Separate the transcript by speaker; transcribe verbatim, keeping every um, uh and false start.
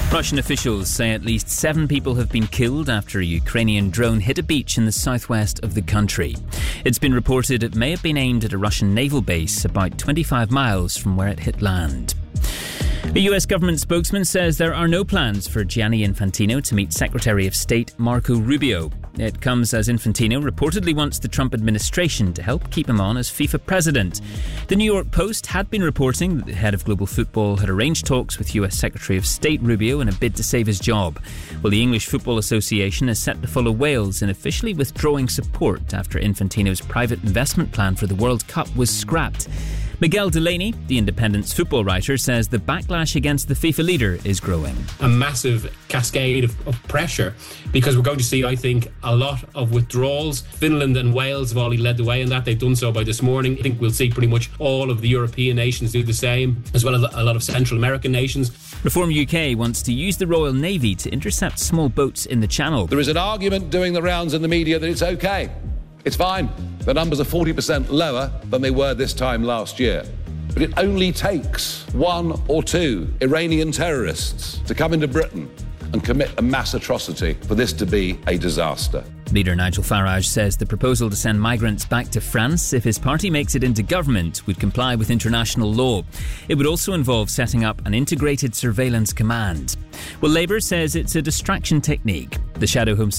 Speaker 1: Russian officials say at least seven people have been killed after a Ukrainian drone hit a beach in the southwest of the country. It's been reported it may have been aimed at a Russian naval base about twenty-five miles from where it hit land. A U S government spokesman says there are no plans for Gianni Infantino to meet Secretary of State Marco Rubio. It comes as Infantino reportedly wants the Trump administration to help keep him on as FIFA president. The New York Post had been reporting that the head of global football had arranged talks with U S Secretary of State Rubio in a bid to save his job. Well, the English Football Association is set to follow Wales in officially withdrawing support after Infantino's private investment plan for the World Cup was scrapped. Miguel Delaney, the Independent's football writer, says the backlash against the FIFA leader is growing.
Speaker 2: A massive cascade of, of pressure, because we're going to see, I think, a lot of withdrawals. Finland and Wales have already led the way in that. They've done so by this morning. I think we'll see pretty much all of the European nations do the same, as well as a lot of Central American nations.
Speaker 1: Reform U K wants to use the Royal Navy to intercept small boats in the Channel.
Speaker 3: There is an argument doing the rounds in the media that it's OK. It's fine. The numbers are forty percent lower than they were this time last year. But it only takes one or two Iranian terrorists to come into Britain and commit a mass atrocity for this to be a disaster.
Speaker 1: Leader Nigel Farage says the proposal to send migrants back to France, if his party makes it into government, would comply with international law. It would also involve setting up an integrated surveillance command. Well, Labour says it's a distraction technique. The Shadow Home